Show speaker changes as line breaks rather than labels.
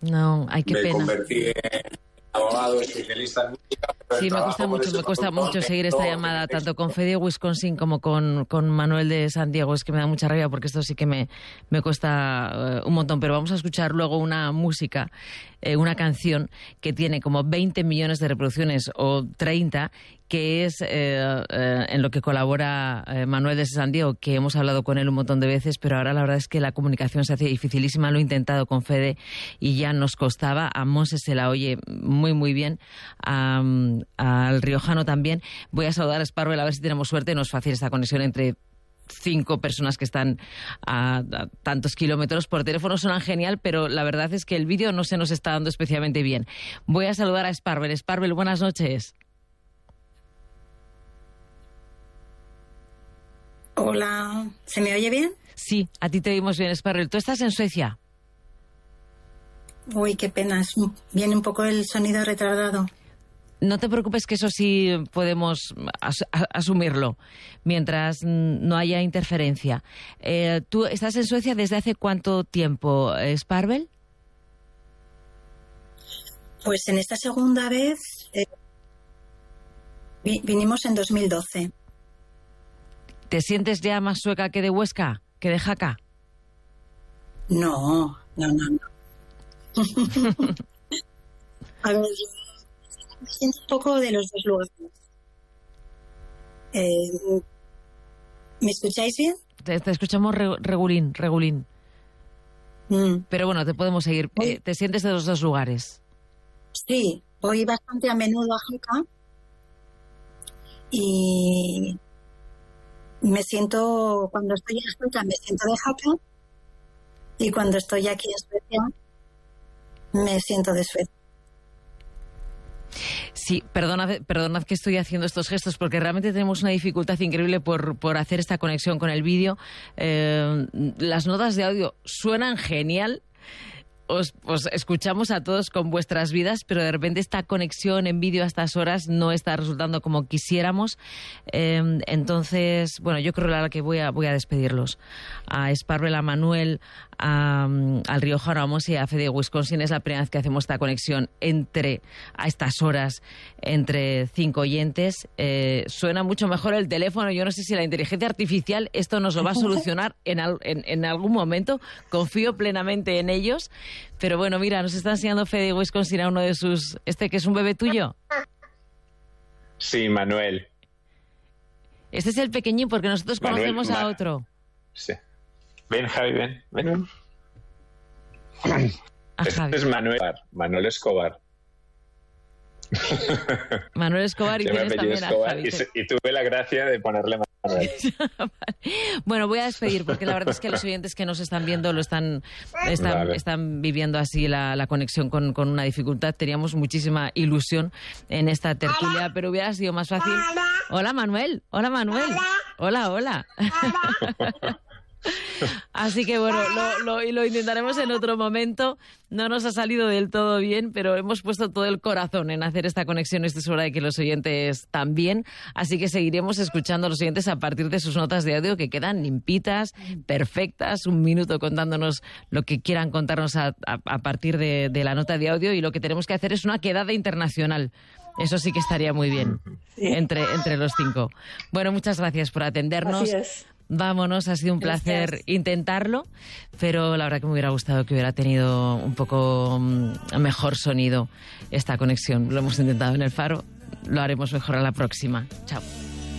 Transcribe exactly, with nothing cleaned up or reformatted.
No, ay, qué
me
pena.
convertí en abogado especialista en música.
Sí, me cuesta mucho, me cuesta mucho seguir esta llamada, tanto con Fede de Wisconsin como con, con Manuel de San Diego. Es que me da mucha rabia porque esto sí que me, me cuesta uh, un montón. Pero vamos a escuchar luego una música, eh, una canción que tiene como veinte millones de reproducciones o treinta, que es eh, eh, en lo que colabora eh, Manuel de San Diego, que hemos hablado con él un montón de veces, pero ahora la verdad es que la comunicación se hace dificilísima. Lo he intentado con Fede y ya nos costaba. A Monse se la oye muy, muy bien. A, al riojano también. Voy a saludar a Sparvel a ver si tenemos suerte. No es fácil esta conexión entre cinco personas que están a, a tantos kilómetros. Por teléfono suenan genial, pero la verdad es que el vídeo no se nos está dando especialmente bien. Voy a saludar a Sparvel. Sparvel, buenas noches.
Hola, ¿se me oye bien?
Sí, a ti te oímos bien, Sparvel. ¿Tú estás en Suecia?
Uy, qué pena, es un- viene un poco el sonido retardado.
No te preocupes, que eso sí podemos as- a- asumirlo mientras mm, no haya interferencia. Eh, ¿Tú estás en Suecia desde hace cuánto tiempo, eh, Sparvel?
Pues en esta segunda vez eh, vi- vinimos en dos mil doce.
¿Te sientes ya más sueca que de Huesca, que de Jaca?
No, no, no, no. A ver, yo me siento un poco de los dos lugares. Eh, ¿Me escucháis bien?
Te, te escuchamos re- regulín, regulín.
Mm,
Pero bueno, te podemos seguir. Eh, ¿Te sientes de los dos lugares?
sí, voy bastante a menudo a Jaca y me siento, cuando estoy en Jaca, me siento de Jaca, y cuando estoy aquí en Suecia, me siento de Suecia.
Sí, perdonad, perdonad que estoy haciendo estos gestos porque realmente tenemos una dificultad increíble por, por hacer esta conexión con el vídeo. Eh, las notas de audio suenan genial. Os, os escuchamos a todos con vuestras vidas, pero de repente esta conexión en vídeo a estas horas no está resultando como quisiéramos. Eh, entonces, bueno, yo creo la que voy a, voy a despedirlos. A Sparvel, a Manuel, a, al riojano, a Monse y a Fede de Wisconsin. Es la primera vez que hacemos esta conexión entre, a estas horas, entre cinco oyentes. Eh, suena mucho mejor el teléfono. Yo no sé si la inteligencia artificial esto nos lo va a solucionar en, al, en, en algún momento. Confío plenamente en ellos. Pero bueno, mira, nos está enseñando Fede de Wisconsin a uno de sus... ¿Este que es un bebé tuyo?
Sí, Manuel.
Este es el pequeñín porque nosotros
Manuel,
conocemos
Ma-
a otro.
Sí. Ven, Javi, ven. ven.
A
Este
Javi.
es Manuel. Manuel Escobar.
Manuel Escobar y
Se llama
tienes
apellido
también a
Escobar
Javi.
y, se- y tuve la gracia de ponerle Manuel.
Bueno, voy a despedir porque la verdad es que los oyentes que nos están viendo lo están están,
Vale.
están viviendo así la, la conexión con, con una dificultad. Teníamos muchísima ilusión en esta tertulia, pero hubiera sido más fácil. Hola, Manuel. Hola, Manuel. Hola, hola. Así que bueno, lo, lo, y lo intentaremos en otro momento. No nos ha salido del todo bien, pero hemos puesto todo el corazón en hacer esta conexión. Estoy segura de que los oyentes también. Así que seguiremos escuchando a los oyentes a partir de sus notas de audio que quedan limpitas, perfectas. Un minuto contándonos lo que quieran contarnos a, a, a partir de, de la nota de audio. Y lo que tenemos que hacer es una quedada internacional. Eso sí que estaría muy bien entre, entre los cinco. Bueno, muchas gracias por atendernos.
Así es.
Vámonos, ha sido un placer
Gracias.
intentarlo, pero la verdad que me hubiera gustado que hubiera tenido un poco mm, mejor sonido esta conexión. Lo hemos intentado en el Faro, lo haremos mejor a la próxima. Chao.